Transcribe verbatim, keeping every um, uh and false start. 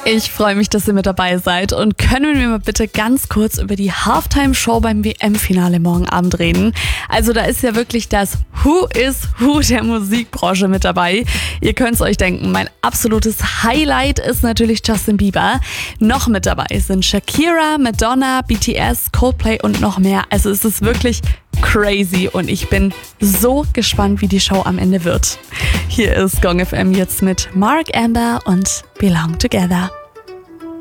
Ich freue mich, dass ihr mit dabei seid und können wir mal bitte ganz kurz über die Halftime-Show beim W M-Finale morgen Abend reden. Also da ist ja wirklich das Who is Who der Musikbranche mit dabei. Ihr könnt es euch denken, mein absolutes Highlight ist natürlich Justin Bieber. Noch mit dabei sind Shakira, Madonna, B T S, Coldplay und noch mehr. Also es ist wirklich crazy und ich bin so gespannt, wie die Show am Ende wird. Hier ist Gong F M jetzt mit Mark Amber und Belong Together.